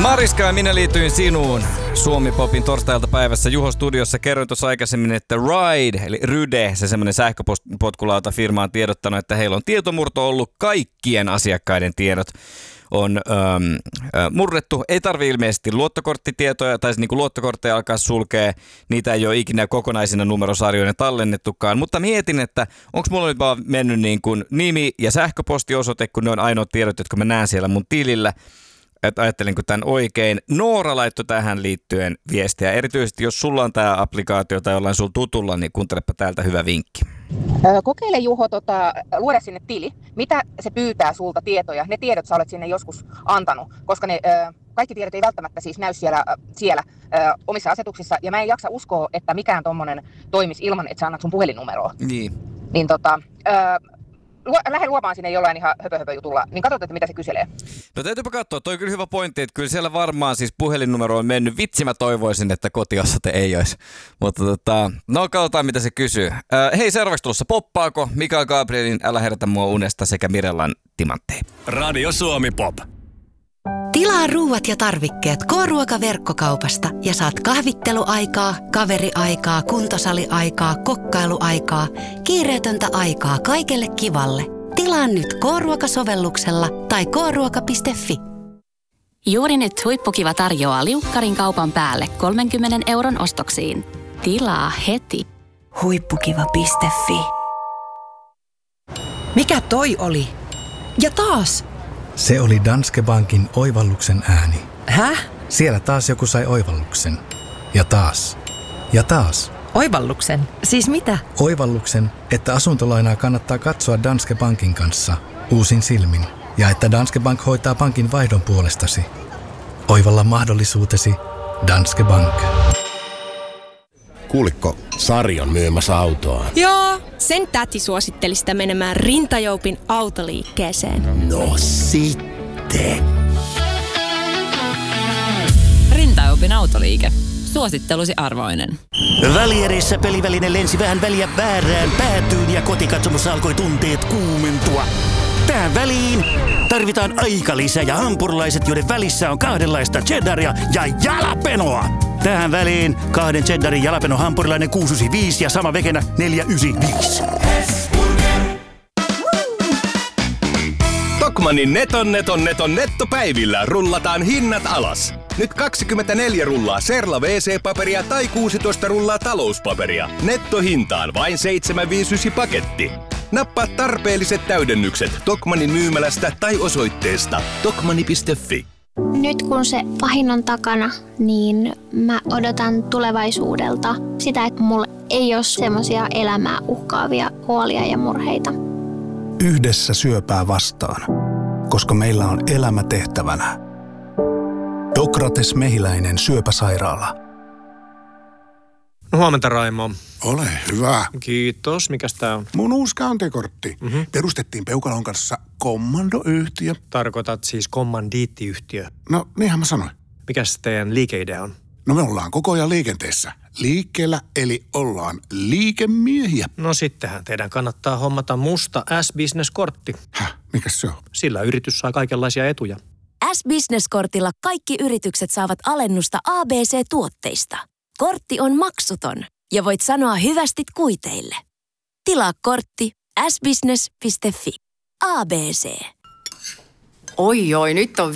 Mariska ja minä liityin sinuun. Suomi-popin torstailta päivässä Juho studiossa. Kerroin tuossa aikaisemmin, että Ride, eli Ryde, se semmoinen sähköpotkulauta firma on tiedottanut, että heillä on tietomurto ollut. Kaikkien asiakkaiden tiedot on murrettu. Ei tarvitse ilmeisesti luottokorttitietoja, tai niin kuin luottokortteja alkaa sulkea. Niitä ei ole ikinä kokonaisina numerosarjoina tallennettukaan. Mutta mietin, että onko mulla nyt vaan mennyt niin kuin nimi ja sähköpostiosoite, kun ne on ainoat tiedot, jotka mä näen siellä mun tilillä. Että ajattelinko tämän oikein. Noora laittoi tähän liittyen viestiä. Erityisesti jos sulla on tämä applikaatio tai jollain sulla tutulla, niin kuuntelepa täältä hyvä vinkki. Kokeile Juho luoda sinne tili. Mitä se pyytää sulta tietoja? Ne tiedot sä olet sinne joskus antanut, koska ne kaikki tiedot ei välttämättä siis näy siellä omissa asetuksissa. Ja mä en jaksa uskoa, että mikään tommonen toimisi ilman, että sä annat sun puhelinnumeroa. Niin. Niin lähde luomaan sinne jollain ihan höpö-höpö-jutulla, niin katsotaan, että mitä se kyselee. No täytyypä katsoa, toi on kyllä hyvä pointti, että kyllä siellä varmaan siis puhelinnumero on mennyt. Vitsi mä toivoisin, että kotiosoite ei olisi. Mutta no katsotaan mitä se kysyy. Hei, seuraavaksi tulossa poppaako? Mikael Gabrielin Älä herätä mua unesta sekä Mirellan Timantteja. Radio Suomi Pop. Tilaa ruuat ja tarvikkeet K-ruoka-verkkokaupasta ja saat kahvitteluaikaa, kaveriaikaa, kuntosaliaikaa, kokkailuaikaa, kiireetöntä aikaa kaikelle kivalle. Tilaa nyt K-ruoka-sovelluksella tai kruoka.fi. Juuri nyt Huippukiva tarjoaa liukkarin kaupan päälle 30 € ostoksiin. Tilaa heti. Huippukiva.fi. Mikä toi oli? Ja taas! Se oli Danske Bankin oivalluksen ääni. Häh? Siellä taas joku sai oivalluksen. Ja taas. Ja taas. Oivalluksen? Siis mitä? Oivalluksen, että asuntolainaa kannattaa katsoa Danske Bankin kanssa uusin silmin. Ja että Danske Bank hoitaa pankin vaihdon puolestasi. Oivalla mahdollisuutesi Danske Bank. Kuuliko, Sari on myymässä autoa? Joo, sen täti suositteli sitä menemään Rintajoupin autoliikkeeseen. No sitten. Rintajoupin autoliike. Suosittelusi arvoinen. Välierissä peliväline lensi vähän väliä väärään päätyyn ja kotikatsomossa alkoi tunteet kuumentua. Tähän väliin tarvitaan aikalisä ja hampurilaiset, joiden välissä on kahdenlaista cheddaria ja jalapenoa. Tähän väliin 2 cheddarin jalapeno hampurilainen 695 ja sama vekenä 495. Tokmannin neton nettopäivillä rullataan hinnat alas. Nyt 24 rullaa Serla WC-paperia tai 16 rullaa talouspaperia. Nettohintaan vain 7,59 paketti. Nappaa tarpeelliset täydennykset Tokmannin myymälästä tai osoitteesta tokmanni.fi. Nyt kun se pahin on takana, niin mä odotan tulevaisuudelta sitä, että mulla ei ole semmoisia elämää uhkaavia huolia ja murheita. Yhdessä syöpää vastaan, koska meillä on elämä tehtävänä. Dokrates Mehiläinen syöpäsairaala. No huomenta, Raimo. Ole hyvä. Kiitos. Mikäs tää on? Mun uusi kantekortti. Perustettiin Peukalon kanssa kommandoyhtiö. Tarkoitat siis kommandiittiyhtiö? No, niinhän mä sanoin. Mikäs teidän liikeidea on? No me ollaan koko ajan liikenteessä. Liikkeellä, eli ollaan liikemiehiä. No sittenhän teidän kannattaa hommata musta S-Business-kortti. Häh? Mikäs se on? Sillä yritys saa kaikenlaisia etuja. S-Business-kortilla kaikki yritykset saavat alennusta ABC-tuotteista. Kortti on maksuton ja voit sanoa hyvästit kuiteille. Tilaa kortti sbusiness.fi. ABC. Oi, nyt on